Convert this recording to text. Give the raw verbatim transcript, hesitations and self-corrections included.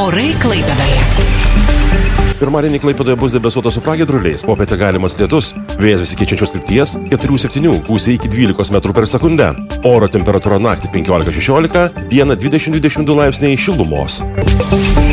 Orai Klaipėdoje. Pirmadienį Klaipėdoje bus debesuota su pragiedruliais, popietę galimas lietus, vėjas besikeičiančios krypties keturi septyni, gūsiai iki dvylikos metrų per sekundę. Oro temperatūra naktį penkiolika šešiolika, dieną dvidešimt dvidešimt du laipsniai šilumos.